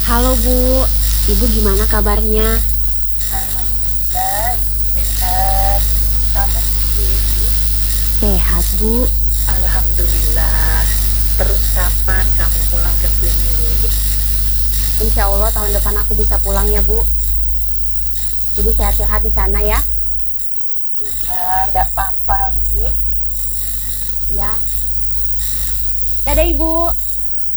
Halo Bu, Ibu gimana kabarnya? Alhamdulillah, sehat. Kamu sendiri? Sehat Bu. Alhamdulillah. Terus kapan kamu pulang ke sini? Insya Allah tahun depan aku bisa pulang ya Bu. Ibu sehat-sehat di sana ya. Iya, enggak apa-apa, Wi. Iya. Dadah Ibu.